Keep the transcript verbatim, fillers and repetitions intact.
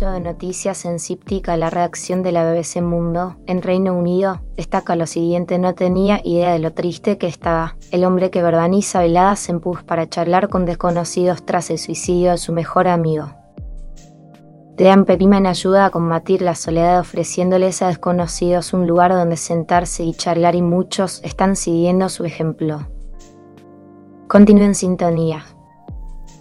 servicio de noticias en Siptic a la redacción de la B B C Mundo, en Reino Unido, destaca lo siguiente: no tenía idea de lo triste que estaba. El hombre que verbaliza veladas en pubs para charlar con desconocidos tras el suicidio de su mejor amigo. Dean pedimen ayuda a combatir la soledad ofreciéndoles a desconocidos un lugar donde sentarse y charlar, y muchos están siguiendo su ejemplo. Continúe en sintonía.